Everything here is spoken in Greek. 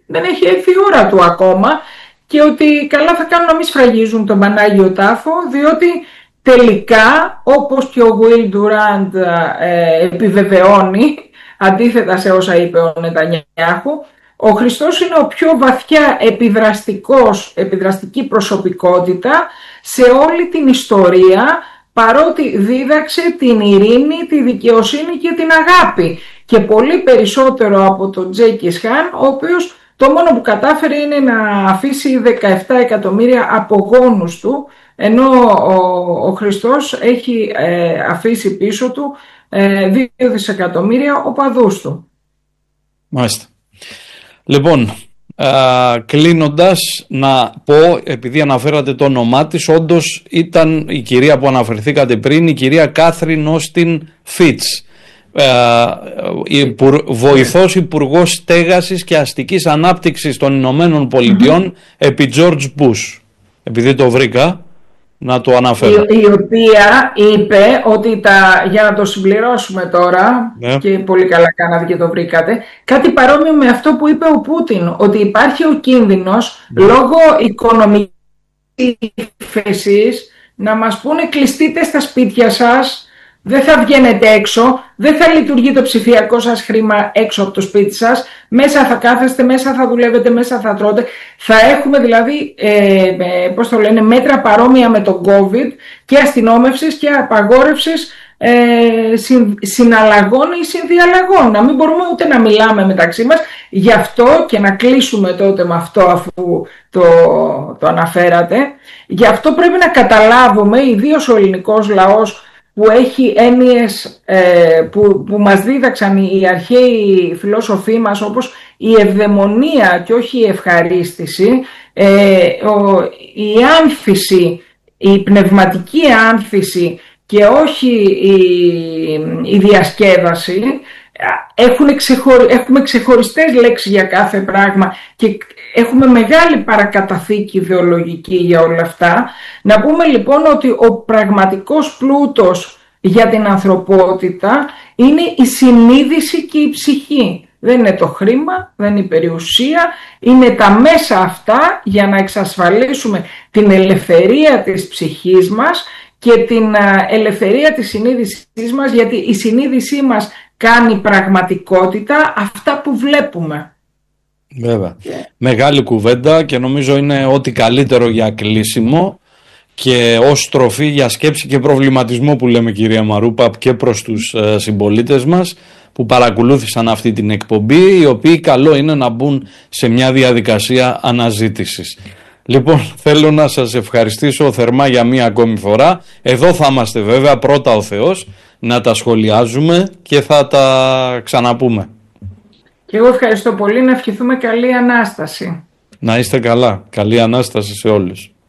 δεν έχει έρθει η ώρα του ακόμα και ότι καλά θα κάνουν να μην σφραγίζουν τον Πανάγιο Τάφο, διότι τελικά, όπως και ο Will Durant επιβεβαιώνει, αντίθετα σε όσα είπε ο Νετανιάχου, ο Χριστός είναι ο πιο βαθιά επιδραστική προσωπικότητα σε όλη την ιστορία, παρότι δίδαξε την ειρήνη, τη δικαιοσύνη και την αγάπη. Και πολύ περισσότερο από τον Τζέκις Χάν, ο οποίος το μόνο που κατάφερε είναι να αφήσει 17 εκατομμύρια απογόνους του, ενώ ο Χριστός έχει αφήσει πίσω του 2 δισεκατομμύρια οπαδούς του. Μάλιστα. Λοιπόν, κλείνοντας να πω, επειδή αναφέρατε το όνομά της, όντως ήταν η κυρία που αναφερθήκατε πριν, η κυρία Κάθριν Όστιν Φιτς, βοηθός υπουργός στέγασης και αστικής ανάπτυξης των Ηνωμένων Πολιτειών επί George Bush, επειδή το βρήκα να το αναφέρω. Η οποία είπε ότι για να το συμπληρώσουμε τώρα, και πολύ καλά κάνατε και το βρήκατε, κάτι παρόμοιο με αυτό που είπε ο Πούτιν, ότι υπάρχει ο κίνδυνος λόγω οικονομικής ύφεσης να μας πούνε κλειστείτε στα σπίτια σας, δεν θα βγαίνετε έξω, δεν θα λειτουργεί το ψηφιακό σας χρήμα έξω από το σπίτι σας, μέσα θα κάθεστε, μέσα θα δουλεύετε, μέσα θα τρώτε. Θα έχουμε δηλαδή, μέτρα παρόμοια με τον COVID και αστυνόμευσης και απαγόρευσης συναλλαγών ή συνδιαλλαγών. Να μην μπορούμε ούτε να μιλάμε μεταξύ μας. Γι' αυτό, και να κλείσουμε τότε με αυτό αφού το αναφέρατε, γι' αυτό πρέπει να καταλάβουμε, ιδίως ο ελληνικός λαός, που έχει έννοιες που μας δίδαξαν οι αρχαίοι φιλόσοφοι μας, όπως η ευδαιμονία και όχι η ευχαρίστηση, η άνθηση, η πνευματική άνθηση και όχι η διασκέδαση. Έχουμε ξεχωριστές λέξεις για κάθε πράγμα και έχουμε μεγάλη παρακαταθήκη ιδεολογική για όλα αυτά. Να πούμε λοιπόν ότι ο πραγματικός πλούτος για την ανθρωπότητα είναι η συνείδηση και η ψυχή. Δεν είναι το χρήμα, δεν είναι η περιουσία, είναι τα μέσα αυτά για να εξασφαλίσουμε την ελευθερία της ψυχής μας και την ελευθερία της συνείδησής μας, γιατί η συνείδησή μας κάνει πραγματικότητα αυτά που βλέπουμε. Βέβαια. Μεγάλη κουβέντα και νομίζω είναι ό,τι καλύτερο για κλείσιμο και ως τροφή για σκέψη και προβληματισμό που λέμε, κυρία Μαρούπα, και προς τους συμπολίτες μας που παρακολούθησαν αυτή την εκπομπή, οι οποίοι καλό είναι να μπουν σε μια διαδικασία αναζήτησης. Λοιπόν, θέλω να σας ευχαριστήσω θερμά για μία ακόμη φορά. Εδώ θα είμαστε βέβαια, πρώτα ο Θεός, να τα σχολιάζουμε και θα τα ξαναπούμε. Και εγώ ευχαριστώ πολύ, να ευχηθούμε καλή Ανάσταση. Να είστε καλά. Καλή Ανάσταση σε όλους.